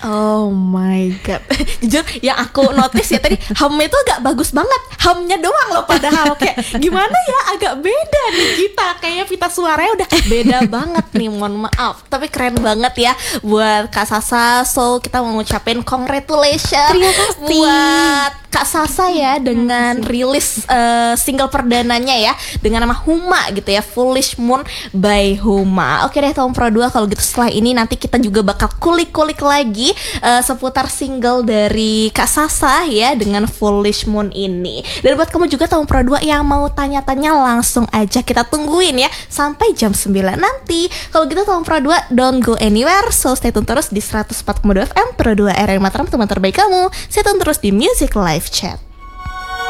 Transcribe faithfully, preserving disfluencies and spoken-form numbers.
Oh my god. Jujur yang aku notice ya tadi hamnya itu agak bagus banget. Hamnya doang loh padahal kayak gimana ya agak beda nih kita. Kayaknya pita suaranya udah beda banget nih, mohon maaf. Tapi keren banget ya buat Kak Sasa. So kita mau ngucapin congratulations. Terima kasih buat Kak Sasa ya dengan rilis uh, single perdananya ya dengan nama Huma gitu ya, Foolish Moon by Huma. Oke deh Tom Pro dua, kalau gitu setelah ini nanti kita juga bakal kulik-kulik lagi uh, seputar single dari Kak Sasa ya dengan Foolish Moon ini. Dan buat kamu juga Tom Pro dua yang mau tanya-tanya langsung aja kita tungguin ya sampai jam sembilan nanti. Kalau gitu Tom Pro dua don't go anywhere, so stay tune terus di seratus empat koma dua F M Pro dua R R Mataram, teman terbaik kamu. Stay tune terus di Music Live Chat.